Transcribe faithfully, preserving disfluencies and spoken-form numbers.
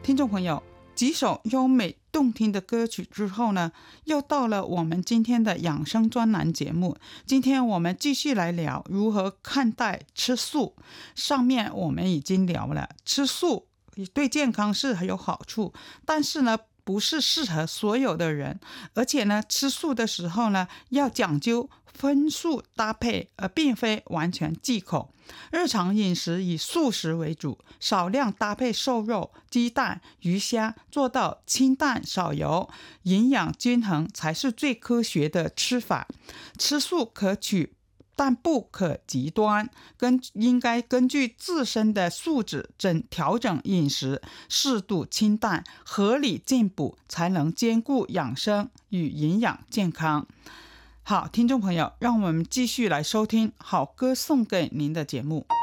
听众朋友，几首优美动听的歌曲之后呢，又到了我们今天的养生专栏节目。今天我们继续来聊如何看待吃素。上面我们已经聊了，吃素对健康是很有好处，但是呢不是适合所有的人，而且呢吃素的时候呢要讲究荤素搭配，而并非完全忌口。日常饮食以素食为主，少量搭配瘦肉、鸡蛋、鱼虾，做到清淡少油，营养均衡才是最科学的吃法。吃素可取，但不可极端，跟应该根据自身的素质整调整饮食，适度清淡，合理进补，才能兼顾养生与营养健康。好，听众朋友，让我们继续来收听好歌送给您的节目。